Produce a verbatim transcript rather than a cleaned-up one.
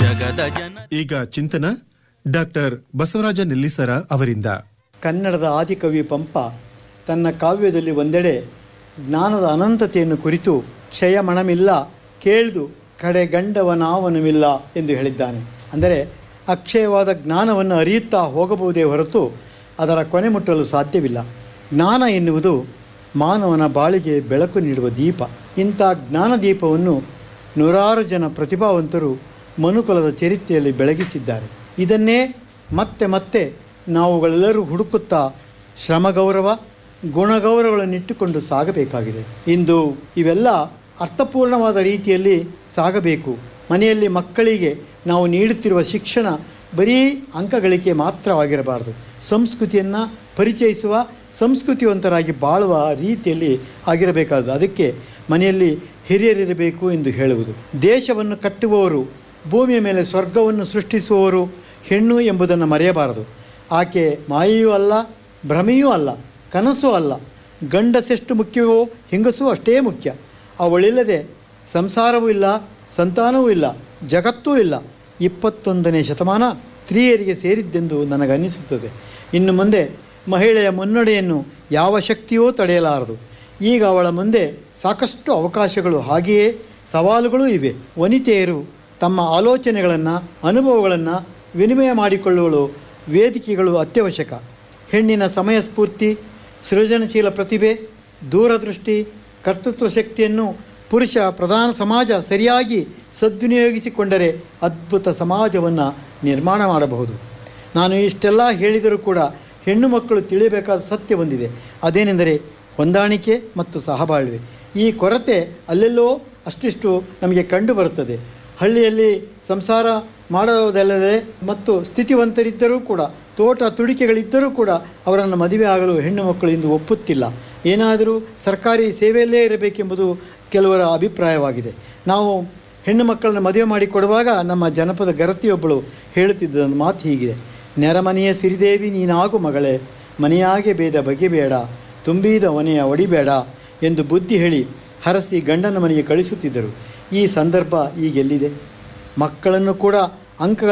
ಜಗದ ಜನ. ಈಗ ಚಿಂತನ ಡಾಕ್ಟರ್ ಬಸವರಾಜ ನೆಲ್ಲಿಸರ ಅವರಿಂದ. ಕನ್ನಡದ ಆದಿಕವಿ ಪಂಪ ತನ್ನ ಕಾವ್ಯದಲ್ಲಿ ಒಂದೆಡೆ ಜ್ಞಾನದ ಅನಂತತೆಯನ್ನು ಕುರಿತು ಕ್ಷಯಮಣಮಿಲ್ಲ ಕೇಳ್ದು ಕಡೆಗಂಡವನಾವನವಿಲ್ಲ ಎಂದು ಹೇಳಿದ್ದಾನೆ. ಅಂದರೆ ಅಕ್ಷಯವಾದ ಜ್ಞಾನವನ್ನು ಅರಿಯುತ್ತಾ ಹೋಗಬಹುದೇ ಹೊರತು ಅದರ ಕೊನೆ ಮುಟ್ಟಲು ಸಾಧ್ಯವಿಲ್ಲ. ಜ್ಞಾನ ಎನ್ನುವುದು ಮಾನವನ ಬಾಳಿಗೆ ಬೆಳಕು ನೀಡುವ ದೀಪ. ಇಂಥ ಜ್ಞಾನದೀಪವನ್ನು ನೂರಾರು ಜನ ಪ್ರತಿಭಾವಂತರು ಮನುಕುಲದ ಚರಿತ್ರೆಯಲ್ಲಿ ಬೆಳಗಿಸಿದ್ದಾರೆ. ಇದನ್ನೇ ಮತ್ತೆ ಮತ್ತೆ ನಾವುಗಳೆಲ್ಲರೂ ಹುಡುಕುತ್ತಾ ಶ್ರಮಗೌರವ ಗುಣಗೌರವಗಳನ್ನಿಟ್ಟುಕೊಂಡು ಸಾಗಬೇಕಾಗಿದೆ. ಇಂದು ಇವೆಲ್ಲ ಅರ್ಥಪೂರ್ಣವಾದ ರೀತಿಯಲ್ಲಿ ಸಾಗಬೇಕು. ಮನೆಯಲ್ಲಿ ಮಕ್ಕಳಿಗೆ ನಾವು ನೀಡುತ್ತಿರುವ ಶಿಕ್ಷಣ ಬರೀ ಅಂಕಗಳಿಕೆ ಮಾತ್ರವಾಗಿರಬಾರದು. ಸಂಸ್ಕೃತಿಯನ್ನು ಪರಿಚಯಿಸುವ, ಸಂಸ್ಕೃತಿವಂತರಾಗಿ ಬಾಳುವ ರೀತಿಯಲ್ಲಿ ಆಗಿರಬೇಕಾದ್ದು. ಅದಕ್ಕೆ ಮನೆಯಲ್ಲಿ ಹಿರಿಯರಿರಬೇಕು ಎಂದು ಹೇಳುವುದು. ದೇಶವನ್ನು ಕಟ್ಟುವವರು, ಭೂಮಿಯ ಮೇಲೆ ಸ್ವರ್ಗವನ್ನು ಸೃಷ್ಟಿಸುವವರು ಹೆಣ್ಣು ಎಂಬುದನ್ನು ಮರೆಯಬಾರದು. ಆಕೆ ಮಾಯೆಯೂ ಅಲ್ಲ, ಭ್ರಮೆಯೂ ಅಲ್ಲ, ಕನಸೂ ಅಲ್ಲ. ಗಂಡಸೆಷ್ಟು ಮುಖ್ಯವೋ ಹೆಂಗಸೂ ಅಷ್ಟೇ ಮುಖ್ಯ. ಅವಳಿಲ್ಲದೆ ಸಂಸಾರವೂ ಇಲ್ಲ, ಸಂತಾನವೂ ಇಲ್ಲ, ಜಗತ್ತೂ ಇಲ್ಲ. ಇಪ್ಪತ್ತೊಂದನೇ ಶತಮಾನ ಸ್ತ್ರೀಯರಿಗೆ ಸೇರಿದ್ದೆಂದು ನನಗನ್ನಿಸುತ್ತದೆ. ಇನ್ನು ಮುಂದೆ ಮಹಿಳೆಯ ಮುನ್ನಡೆಯನ್ನು ಯಾವ ಶಕ್ತಿಯೂ ತಡೆಯಲಾರದು. ಈಗ ಅವಳ ಮುಂದೆ ಸಾಕಷ್ಟು ಅವಕಾಶಗಳು, ಹಾಗೆಯೇ ಸವಾಲುಗಳೂ ಇವೆ. ವನಿತೆಯರು ತಮ್ಮ ಆಲೋಚನೆಗಳನ್ನು, ಅನುಭವಗಳನ್ನು ವಿನಿಮಯ ಮಾಡಿಕೊಳ್ಳಲು ವೇದಿಕೆಗಳು ಅತ್ಯವಶ್ಯಕ. ಹೆಣ್ಣಿನ ಸಮಯ ಸ್ಫೂರ್ತಿ, ಸೃಜನಶೀಲ ಪ್ರತಿಭೆ, ದೂರದೃಷ್ಟಿ, ಕರ್ತೃತ್ವ ಶಕ್ತಿಯನ್ನು ಪುರುಷ ಪ್ರಧಾನ ಸಮಾಜ ಸರಿಯಾಗಿ ಸದ್ವಿನಿಯೋಗಿಸಿಕೊಂಡರೆ ಅದ್ಭುತ ಸಮಾಜವನ್ನು ನಿರ್ಮಾಣ ಮಾಡಬಹುದು. ನಾನು ಇಷ್ಟೆಲ್ಲ ಹೇಳಿದರೂ ಕೂಡ ಹೆಣ್ಣು ಮಕ್ಕಳು ತಿಳಿಯಬೇಕಾದ ಸತ್ಯ ಒಂದಿದೆ. ಅದೇನೆಂದರೆ ಹೊಂದಾಣಿಕೆ ಮತ್ತು ಸಹಬಾಳ್ವೆ. ಈ ಕೊರತೆ ಅಲ್ಲೆಲ್ಲೋ ಅಷ್ಟಿಷ್ಟು ನಮಗೆ ಕಂಡು ಬರುತ್ತದೆ. ಹಳ್ಳಿಯಲ್ಲಿ ಸಂಸಾರ ಮಾಡೋದಲ್ಲದೆ ಮತ್ತು ಸ್ಥಿತಿವಂತರಿದ್ದರೂ ಕೂಡ, ತೋಟ ತುಡಿಕೆಗಳಿದ್ದರೂ ಕೂಡ ಅವರನ್ನು ಮದುವೆ ಆಗಲು ಹೆಣ್ಣು ಮಕ್ಕಳು ಇಂದು ಒಪ್ಪುತ್ತಿಲ್ಲ. ಏನಾದರೂ ಸರ್ಕಾರಿ ಸೇವೆಯಲ್ಲೇ ಇರಬೇಕೆಂಬುದು ಕೆಲವರ ಅಭಿಪ್ರಾಯವಾಗಿದೆ. ನಾವು ಹೆಣ್ಣು ಮಕ್ಕಳನ್ನು ಮದುವೆ ಮಾಡಿಕೊಡುವಾಗ ನಮ್ಮ ಜನಪದ ಗರತಿಯೊಬ್ಬಳು ಹೇಳುತ್ತಿದ್ದ ಮಾತು ಹೀಗಿದೆ: ನೆರಮನೆಯ ಸಿರಿದೇವಿ ನೀನಾಗು ಮಗಳೇ, ಮನೆಯಾಗೆ ಭೇದ ಬಗೆಬೇಡ, ತುಂಬಿದ ಒನೆಯ ಒಡಿಬೇಡ ಎಂದು ಬುದ್ಧಿ ಹೇಳಿ ಹರಸಿ ಗಂಡನ ಮನೆಗೆ ಕಳಿಸುತ್ತಿದ್ದರು. ಈ ಸಂದರ್ಭ ಈಗೆಲ್ಲಿದೆ? ಮಕ್ಕಳನ್ನು ಕೂಡ ಅಂಕಗಳ